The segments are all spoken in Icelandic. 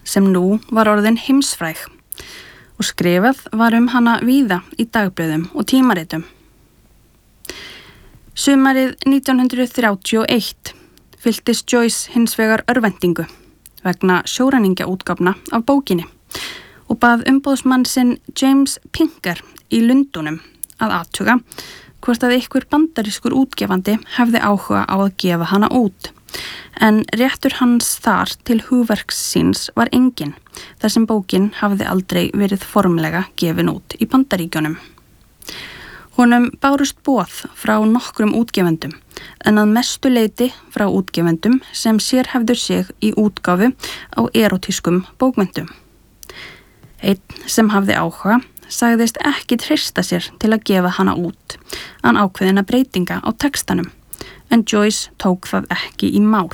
sem nú var orðin heimsfræg og skrifað var hana víða í dagblöðum og tímaritum. Sumarið 1931 fylltist Joyce hins vegar örvæntingu vegna sjóræningjaútgáfna af bókinni og bað umboðsmann sinn James Pinker í Lundúnum að athuga hvort að einhver bandarískur útgefandi hefði áhuga á að gefa hana út. En réttur hans þar til hugverks síns var engin, þar sem bókin hafði aldrei verið formlega gefin út í Bandaríkjunum. Honum bárust boð frá nokkrum útgefendum, en að mestu leyti frá útgefendum sem sérhæfðu sig í útgáfu á erótískum bókmenntum. Einn sem hafði áhuga sagðist ekki treysta sér til að gefa hana út, án ákveðina breytinga á textanum, en Joyce tók það ekki í mál.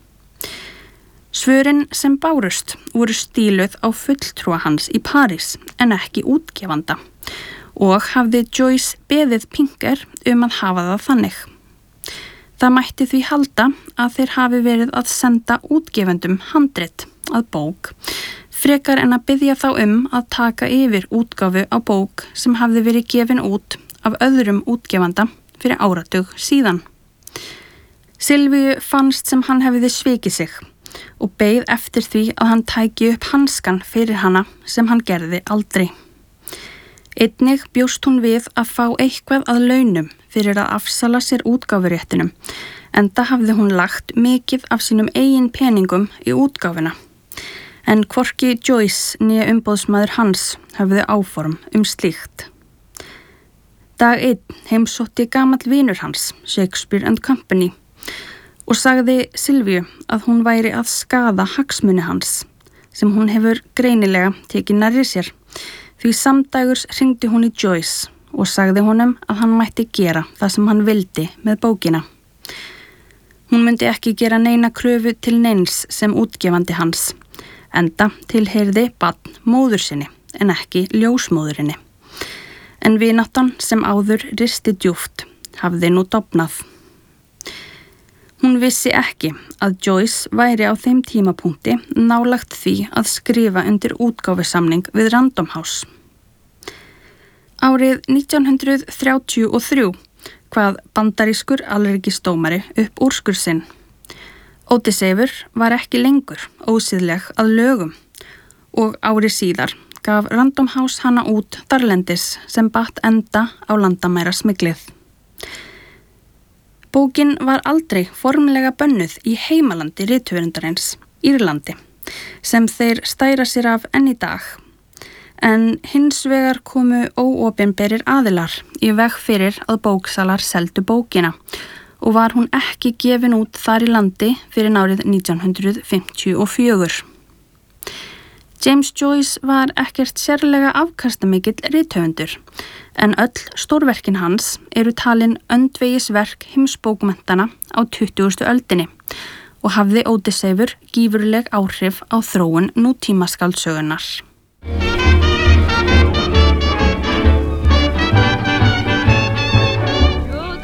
Svörin sem bárust voru stíluð á fulltrúa hans í París en ekki útgefanda og hafði Joyce beðið Pinker að hafa það þannig. Það mætti því halda að þeir hafi verið að senda útgefendum handrit að bók, frekar en að biðja þá að taka yfir útgáfu á bók sem hafði verið gefin út af öðrum útgefanda fyrir áratug síðan. Silvíu fannst sem hann hefði svikið sig og beið eftir því að hann tæki upp hanskan fyrir hana sem hann gerði aldrei. Einnig bjóst hún við að fá eitthvað að launum fyrir að afsala sér útgáfuréttinum, enda hafði hún lagt mikið af sínum eigin peningum í útgáfuna. En hvorki Joyce né umboðsmaður hans höfðu áform slíkt. Dag 1 heimsótti gamall vinur hans, Shakespeare & Company, og sagði Silvíu að hún væri að skaða hagsmuni hans, sem hún hefur greinilega tekið nærri sér, því samdægurs hringdi hún í Joyce og sagði honum að hann mætti gera það sem hann vildi með bókina. Hún myndi ekki gera neina kröfu til neins sem útgefandi hans, enda tilheyrði barn móður sinni en ekki ljósmóðurinni. En vináttan sem áður risti djúpt hafði nú dofnað. Hún vissi ekki að Joyce væri á þeim tímapunkti nálagt því að skrifa undir útgáfusamning við Random House. Árið 1933 kvað bandarískur alríkisdómari upp úrskurð sinn. Ódysseifur var ekki lengur ósýðleg að lögum og ári síðar gaf Random House hana út þarlendis sem batt enda á landamæra smiglið. Bókin var aldrei formlega bönnuð í heimalandi rithöfundarins, Írlandi, sem þeir stæra sér af enn í dag. En hins vegar komu óopinberir aðilar í veg fyrir að bóksalar seldu bókina og var hún ekki gefin út þar í landi fyrir árið 1954. James Joyce var ekkert sérlega afkastamikill rithöfundur, en öll stórverkin hans eru talin öndvegisverk heimsbókmenntana á 20. öldinni og hafði Ódysseifur gífurleg áhrif á þróun nútímaskáldsögunnar.